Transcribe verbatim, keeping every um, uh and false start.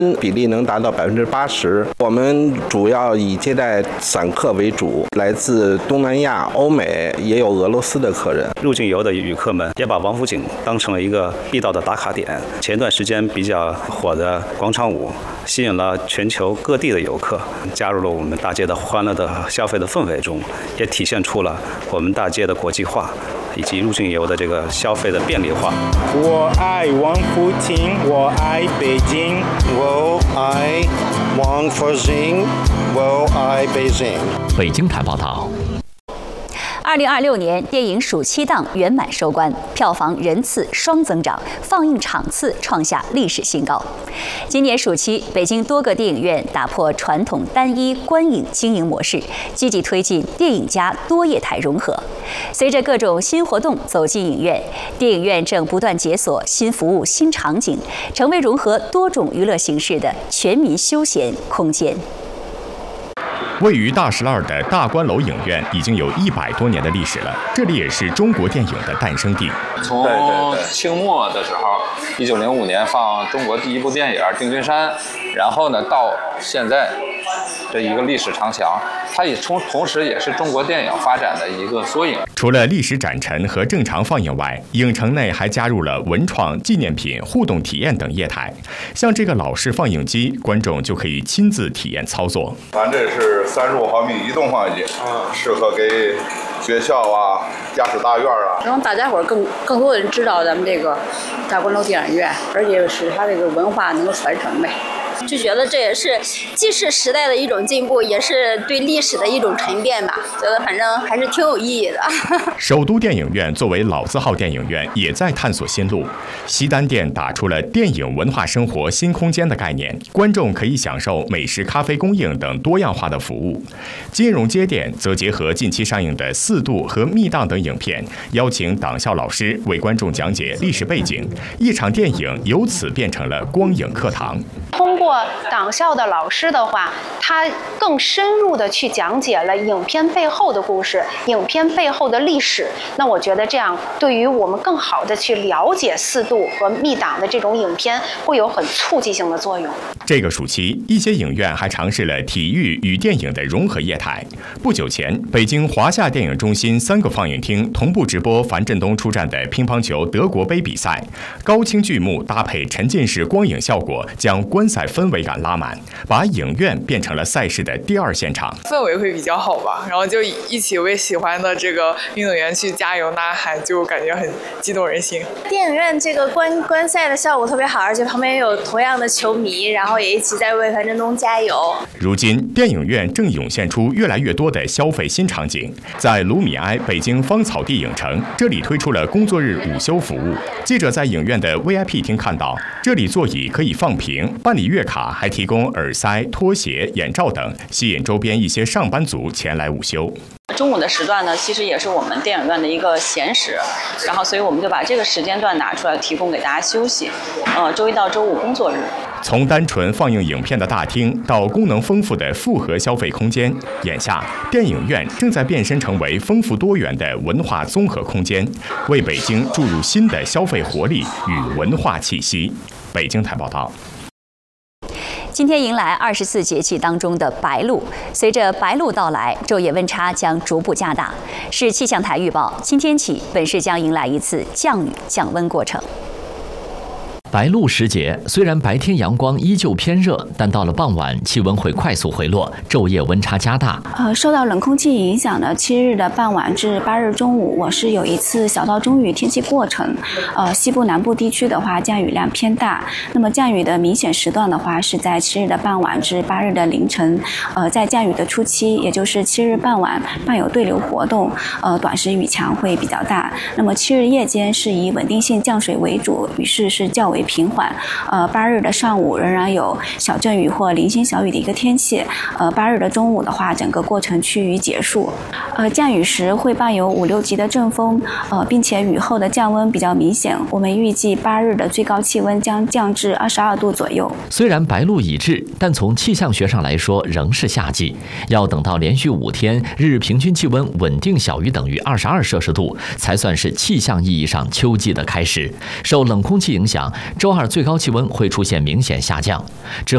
比例能达到百分之八十。我们主要以接待散客为主，来自东南亚、欧美，也有俄罗斯的客人。 入境游的旅客们也把王府井当成了一个必到的打卡点。前段时间比较火的广场舞，吸引了全球各地的游客，加入了我们大街的欢乐的消费的氛围中，也体现出了我们大街的国际化以及入境游的这个消费的便利化。 我爱王府井，我爱北京， 我爱王府井，我爱北京。 北京台报道。 二零二六年电影暑期档圆满收官，票房人次双增长，放映场次创下历史新高。今年暑期，北京多个电影院打破传统单一观影经营模式，积极推进电影加多业态融合。随着各种新活动走进影院，电影院正不断解锁新服务、新场景，成为融合多种娱乐形式的全民休闲空间。 位于大石栏的大观楼影院已经有一百多年的历史了，这里也是中国电影的诞生地。 从清末的时候，一九零五年放中国第一部电影《定军山》，然后呢到现在这一个历史长墙，它也同同时也是中国电影发展的一个缩影。 除了历史展陈和正常放映外，影城内还加入了文创、纪念品、互动体验等业态。像这个老式放映机，观众就可以亲自体验操作。 咱这是三十五毫米移动放映机，嗯，适合给学校啊、家属大院啊， 让大家伙更更多的人知道咱们这个大观楼电影院，而且使它这个文化能够传承呗。 就觉得这也是既是时代的一种进步，也是对历史的一种沉淀吧。觉得反正还是挺有意义的。 首都电影院作为老字号电影院，也在探索新路。西单店打出了电影文化生活新空间的概念，观众可以享受美食、咖啡供应等多样化的服务。金融街店则结合近期上映的《四渡》和《密档》等影片，邀请党校老师为观众讲解历史背景，一场电影由此变成了光影课堂。 通过党校的老师的话，他更深入的去讲解了影片背后的故事，影片背后的历史。那我觉得这样对于我们更好的去了解《四渡》和《密档》的这种影片，会有很促进性的作用。 这个暑期，一些影院还尝试了体育与电影的融合业态。不久前，北京华夏电影中心三个放映厅同步直播樊振东出战的乒乓球德国杯比赛，高清剧目搭配沉浸式光影效果，将观赛氛围感拉满，把影院变成了赛事的第二现场。 氛围会比较好吧，然后就一起为喜欢的这个运动员去加油呐喊，就感觉很激动人心。 电影院这个观观赛的效果特别好，而且旁边有同样的球迷，然后也一起在为樊振东加油。 如今，电影院正涌现出越来越多的消费新场景。在卢米埃北京芳草地影城，这里推出了工作日午休服务。记者在影院的 V I P 厅看到，这里座椅可以放平，办理月卡还提供耳塞、拖鞋、眼罩等，吸引周边一些上班族前来午休。 中午的时段呢，其实也是我们电影院的一个闲时，然后所以我们就把这个时间段拿出来提供给大家休息。呃，周一到周五工作日。 从单纯放映影片的大厅到功能丰富的复合消费空间，眼下电影院正在变身成为丰富多元的文化综合空间，为北京注入新的消费活力与文化气息。北京台报道。 今天迎来二十四节气当中的白露，随着白露到来，昼夜温差将逐步加大。市气象台预报，今天起本市将迎来一次降雨降温过程。 白露时节，虽然白天阳光依旧偏热，但到了傍晚，气温会快速回落，昼夜温差加大。 呃，受到冷空气影响的七日的傍晚至八日中午，我市有一次小到中雨天气过程。呃，西部南部地区的话，降雨量偏大。那么降雨的明显时段的话，是在七日的傍晚至八日的凌晨。呃，在降雨的初期，也就是七日傍晚，伴有对流活动，呃，短时雨强会比较大。那么七日夜间是以稳定性降水为主，雨势是较为平缓。呃，八日的上午仍然有小阵雨或零星小雨的一个天气。呃，八日的中午的话，整个过程趋于结束。呃，降雨时会伴有五六级的阵风，呃，并且雨后的降温比较明显。我们预计八日的最高气温将降至二十二度左右。 虽然白露已至，但从气象学上来说仍是夏季，要等到连续五天日平均气温稳定小于等于二十二摄氏度，才算是气象意义上秋季的开始。受冷空气影响，周二最高气温会出现明显下降。之后